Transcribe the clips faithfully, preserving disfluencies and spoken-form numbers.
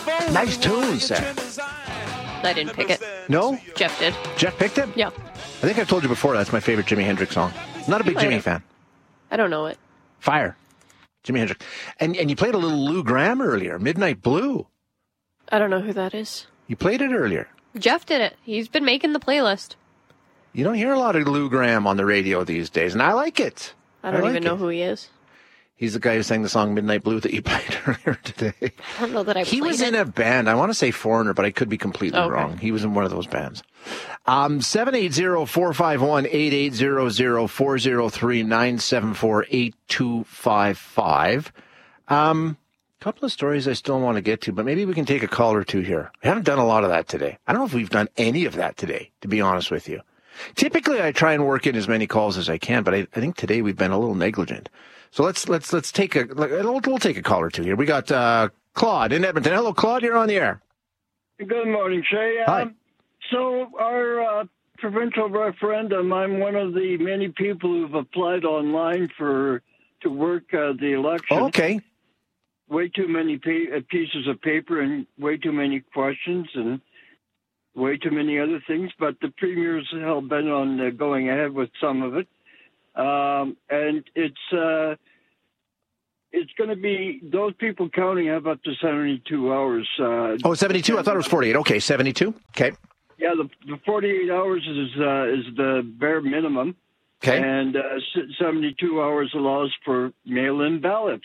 Nice tune, Sarah. I didn't pick it. No? Jeff did. Jeff picked it? Yeah. I think I've told you before that's my favorite Jimi Hendrix song. Not a big Jimmy fan. I don't know it. Fire. Jimi Hendrix. And and you played a little Lou Gramm earlier, Midnight Blue. I don't know who that is. You played it earlier. Jeff did it. He's been making the playlist. You don't hear a lot of Lou Gramm on the radio these days, and I like it. I don't I like even know it. who he is. He's the guy who sang the song Midnight Blue that you played earlier today. I don't know that I He played was it. in a band. I want to say Foreigner, but I could be completely Okay. wrong. He was in one of those bands. Um, seven eight zero, four five one, eight eight zero zero, four zero three, nine seven four, eight two five five. Um, a couple of stories I still want to get to, but maybe we can take a call or two here. We haven't done a lot of that today. I don't know if we've done any of that today, to be honest with you. Typically, I try and work in as many calls as I can, but I, I think today we've been a little negligent. So let's let's let's take a we'll, we'll take a call or two here. We got uh, Claude in Edmonton. Hello, Claude. You're on the air. Good morning, Shay. Hi. Um, so our uh, provincial referendum, I'm one of the many people who've applied online for to work uh, the election. Oh, okay. Way too many pa- uh, pieces of paper and way too many questions and way too many other things. But the premier's hell bent on uh, going ahead with some of it. Um, and it's uh, it's going to be, those people counting have up to seventy-two hours. Uh, Oh, seventy-two? I thought it was forty-eight. Okay, seventy-two. Okay. Yeah, the, the forty-eight hours is uh, is the bare minimum. Okay. And uh, seventy-two hours allows for mail-in ballots.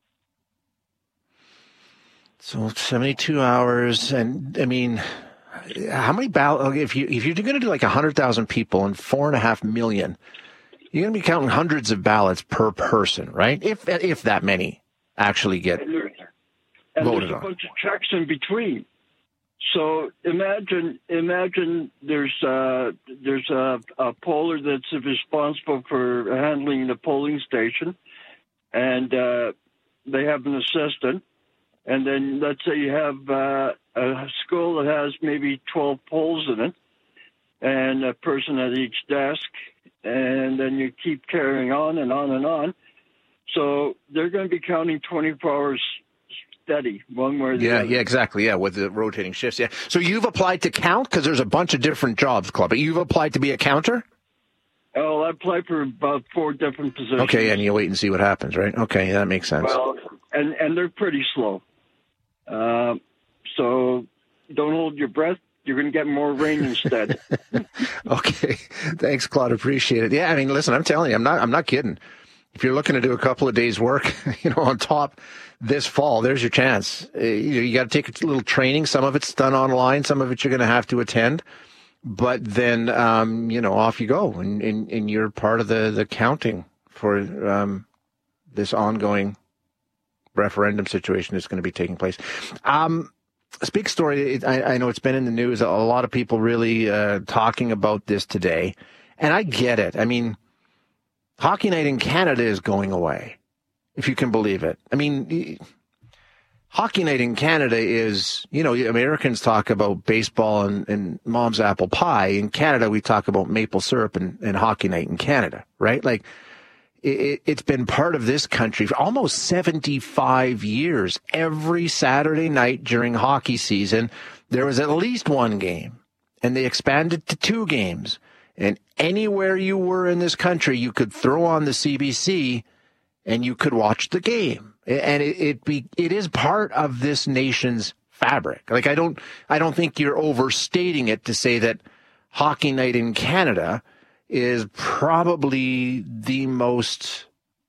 So seventy-two hours, and I mean, how many ballots? If you if you're going to do like a hundred thousand people and four and a half million, you're going to be counting hundreds of ballots per person, right? If if that many actually get And, there, and voted there's a on. bunch of checks in between. So imagine imagine there's uh, there's a, a poller that's responsible for handling the polling station, and uh, they have an assistant. And then let's say you have uh, a school that has maybe twelve polls in it and a person at each desk, and then you keep carrying on and on and on. So they're going to be counting twenty-four hours steady, one way or the yeah, other. yeah, exactly, yeah, with the rotating shifts, yeah. So you've applied to count because there's a bunch of different jobs, Club. But you've applied to be a counter. Oh, I applied for about four different positions. Okay, and you wait and see what happens, right? Okay, that makes sense. Well, and and they're pretty slow. Uh, so don't hold your breath. You're going to get more rain instead. Okay, thanks, Claude. Appreciate it. Yeah, I mean, listen, I'm telling you, I'm not, I'm not kidding. If you're looking to do a couple of days' work, you know, on top this fall, there's your chance. Uh, you know, you got to take a little training. Some of it's done online. Some of it you're going to have to attend. But then, um, you know, off you go, and, and, and you're part of the, the counting for um, this ongoing referendum situation that's going to be taking place. Um, a big story. It, I, I know it's been in the news. A lot of people really uh, talking about this today, and I get it. I mean, Hockey Night in Canada is going away, if you can believe it. I mean, Hockey Night in Canada is, you know, Americans talk about baseball and, and mom's apple pie. In Canada, we talk about maple syrup and, and Hockey Night in Canada, right? Like, it, it's been part of this country for almost seventy-five years. Every Saturday night during hockey season, there was at least one game, and they expanded to two games. And anywhere you were in this country, you could throw on the C B C and you could watch the game. And it it, be, it is part of this nation's fabric. Like, I don't I don't think you're overstating it to say that Hockey Night in Canada is probably the most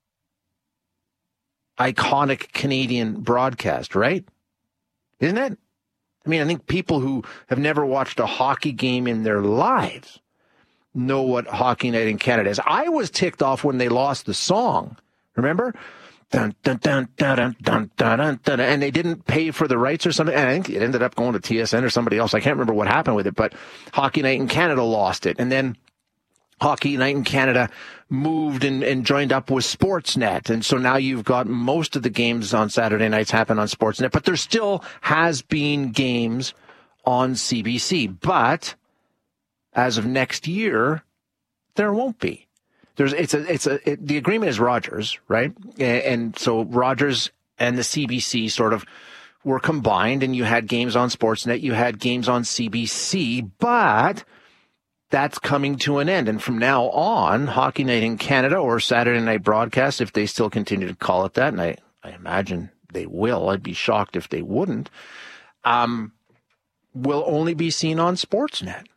iconic Canadian broadcast, right? Isn't it? I mean, I think people who have never watched a hockey game in their lives know what Hockey Night in Canada is. I was ticked off when they lost the song. Remember? Dun, dun, dun, dun, dun, dun, dun, dun, dun, and they didn't pay for the rights or something. And I think it ended up going to T S N or somebody else. I can't remember what happened with it, but Hockey Night in Canada lost it. And then Hockey Night in Canada moved and, and joined up with Sportsnet. And so now you've got most of the games on Saturday nights happen on Sportsnet, but there still has been games on C B C. But as of next year, there won't be. There's, it's a, it's a, it, the agreement is Rogers, right? And, and so Rogers and the C B C sort of were combined, and you had games on Sportsnet, you had games on C B C, but that's coming to an end. And from now on, Hockey Night in Canada, or Saturday Night Broadcast, if they still continue to call it that, and I, I imagine they will, I'd be shocked if they wouldn't, um, will only be seen on Sportsnet.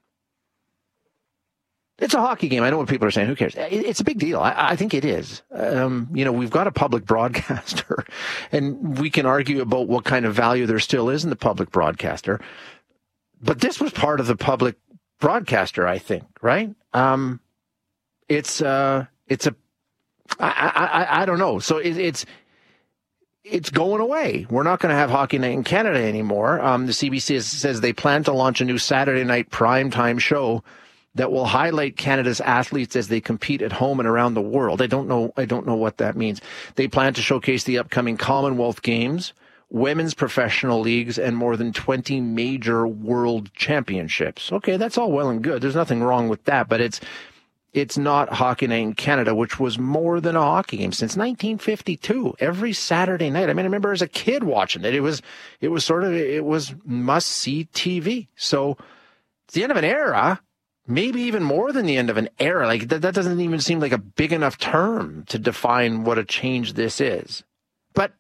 It's a hockey game. I know what people are saying. Who cares? It's a big deal. I, I think it is. Um, you know, we've got a public broadcaster, and we can argue about what kind of value there still is in the public broadcaster. But this was part of the public broadcaster, I think, right? Um, it's uh, it's a, I, I, I don't know. So it, it's it's going away. We're not going to have Hockey Night in Canada anymore. Um, the C B C says they plan to launch a new Saturday night primetime show that will highlight Canada's athletes as they compete at home and around the world. I don't know. I don't know what that means. They plan to showcase the upcoming Commonwealth Games, women's professional leagues, and more than twenty major world championships. Okay, that's all well and good. There's nothing wrong with that, but it's it's not Hockey Night in Canada, which was more than a hockey game since nineteen fifty-two. Every Saturday night. I mean, I remember as a kid watching it. It was it was sort of it was must-see T V. So it's the end of an era. Maybe even more than the end of an era. Like that, that doesn't even seem like a big enough term to define what a change this is. But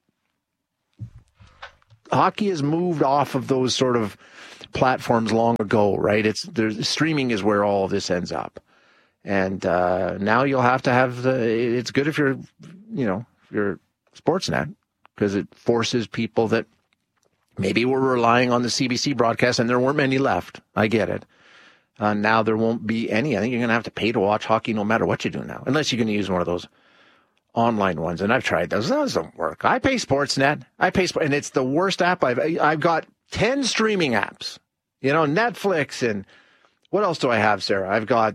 hockey has moved off of those sort of platforms long ago, right? It's there's streaming is where all of this ends up, and uh, now you'll have to have the. It's good if you're, you know, if you're Sportsnet, because it forces people that maybe were relying on the C B C broadcast, and there weren't many left. I get it. Uh, now there won't be any. I think you're going to have to pay to watch hockey no matter what you do now, unless you're going to use one of those online ones. And I've tried those. Those don't work. I pay Sportsnet. I pay, and it's the worst app I've, I've got ten streaming apps, you know, Netflix, and what else do I have, Sarah? I've got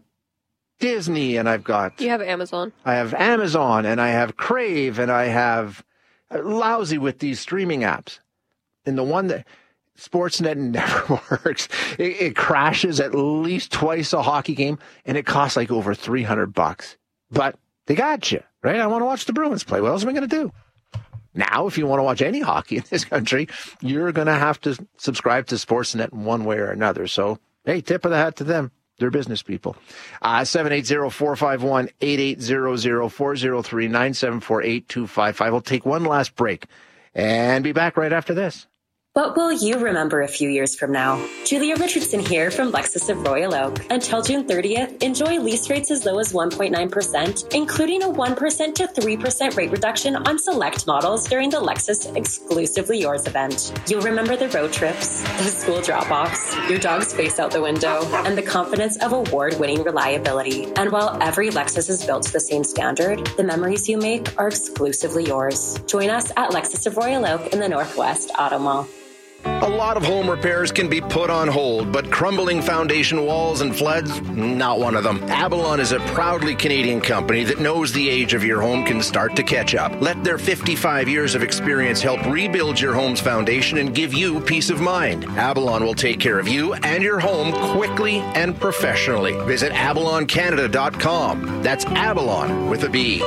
Disney, and I've got. You have Amazon. I have Amazon, and I have Crave, and I have lousy with these streaming apps. And the one that. Sportsnet never works. It, it crashes at least twice a hockey game, and it costs like over three hundred bucks. But they got you, right? I want to watch the Bruins play. What else am I going to do? Now, if you want to watch any hockey in this country, you're going to have to subscribe to Sportsnet in one way or another. So, hey, tip of the hat to them. They're business people. Uh, seven eight zero, four five one, eight eight zero zero, four zero three, nine seven four, eight two five five. We'll take one last break and be back right after this. What will you remember a few years from now? Julia Richardson here from Lexus of Royal Oak. Until June thirtieth, enjoy lease rates as low as one point nine percent, including a one percent to three percent rate reduction on select models during the Lexus Exclusively Yours event. You'll remember the road trips, the school drop-offs, your dog's face out the window, and the confidence of award-winning reliability. And while every Lexus is built to the same standard, the memories you make are exclusively yours. Join us at Lexus of Royal Oak in the Northwest Auto Mall. A lot of home repairs can be put on hold, but crumbling foundation walls and floods, not one of them. Avalon is a proudly Canadian company that knows the age of your home can start to catch up. Let their fifty-five years of experience help rebuild your home's foundation and give you peace of mind. Avalon will take care of you and your home quickly and professionally. Visit avalon canada dot com. That's Avalon with a B.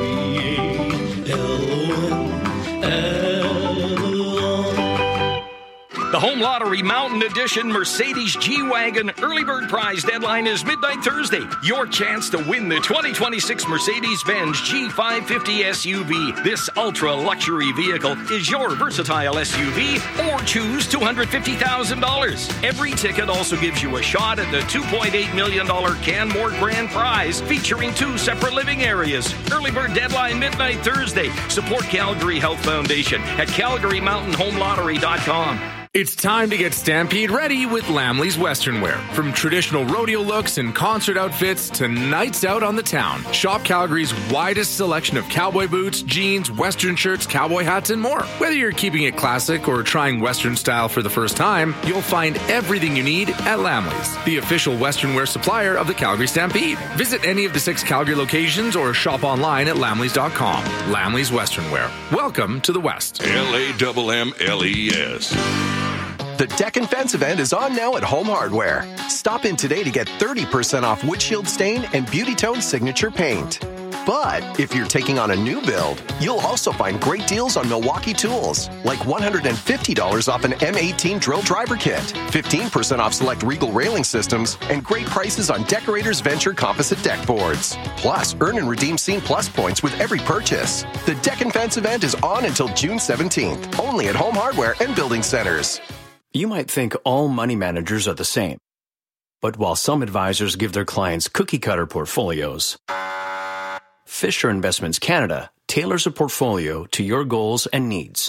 The Home Lottery Mountain Edition Mercedes G-Wagon Early Bird Prize deadline is midnight Thursday. Your chance to win the twenty twenty-six Mercedes-Benz G five fifty S U V. This ultra-luxury vehicle is your versatile S U V, or choose two hundred fifty thousand dollars. Every ticket also gives you a shot at the two point eight million dollars Canmore Grand Prize, featuring two separate living areas. Early Bird deadline midnight Thursday. Support Calgary Health Foundation at calgary mountain home lottery dot com. It's time to get Stampede ready with Lamley's Western Wear. From traditional rodeo looks and concert outfits to nights out on the town, shop Calgary's widest selection of cowboy boots, jeans, Western shirts, cowboy hats, and more. Whether you're keeping it classic or trying Western style for the first time, you'll find everything you need at Lamley's, the official Western wear supplier of the Calgary Stampede. Visit any of the six Calgary locations or shop online at lamleys dot com. Lamley's Western Wear. Welcome to the West. L A M M L E S. The Deck and Fence event is on now at Home Hardware. Stop in today to get thirty percent off windshield stain and Beauty Tone signature paint. But if you're taking on a new build, you'll also find great deals on Milwaukee tools, like one hundred fifty dollars off an M eighteen drill driver kit, fifteen percent off select Regal railing systems, and great prices on Decorators Venture composite deck boards. Plus, earn and redeem Scene Plus points with every purchase. The Deck and Fence event is on until June seventeenth, only at Home Hardware and Building Centers. You might think all money managers are the same. But while some advisors give their clients cookie-cutter portfolios, Fisher Investments Canada tailors a portfolio to your goals and needs.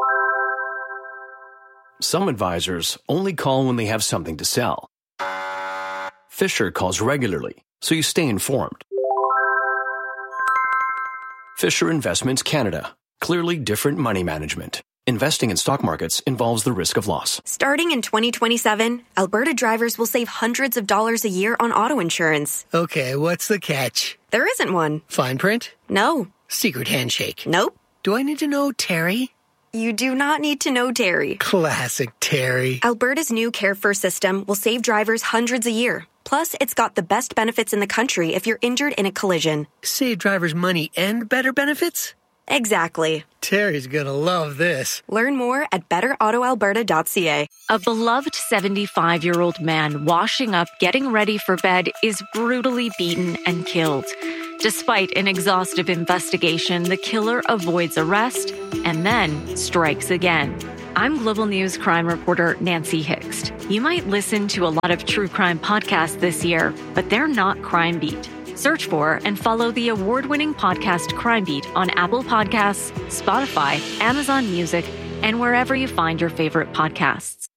Some advisors only call when they have something to sell. Fisher calls regularly, so you stay informed. Fisher Investments Canada. Clearly different money management. Investing in stock markets involves the risk of loss. Starting in twenty twenty-seven, Alberta drivers will save hundreds of dollars a year on auto insurance. Okay, what's the catch? There isn't one. Fine print? No. Secret handshake? Nope. Do I need to know Terry? You do not need to know Terry. Classic Terry. Alberta's new Care First system will save drivers hundreds a year. Plus, it's got the best benefits in the country if you're injured in a collision. Save drivers money and better benefits? Exactly. Terry's gonna love this. Learn more at better auto alberta dot c a. A beloved seventy-five-year-old man washing up, getting ready for bed, is brutally beaten and killed. Despite an exhaustive investigation, the killer avoids arrest and then strikes again. I'm Global News crime reporter Nancy Hixt. You might listen to a lot of true crime podcasts this year, but they're not Crime Beat. Search for and follow the award-winning podcast Crime Beat on Apple Podcasts, Spotify, Amazon Music, and wherever you find your favorite podcasts.